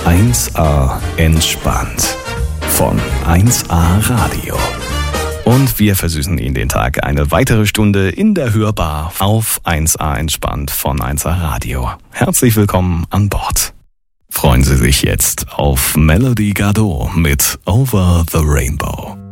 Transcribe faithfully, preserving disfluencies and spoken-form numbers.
eins a entspannt von eins a Radio. Und wir versüßen Ihnen den Tag eine weitere Stunde in der Hörbar auf eins a entspannt von eins a Radio. Herzlich willkommen an Bord. Freuen Sie sich jetzt auf Melody Gardot mit Over the Rainbow.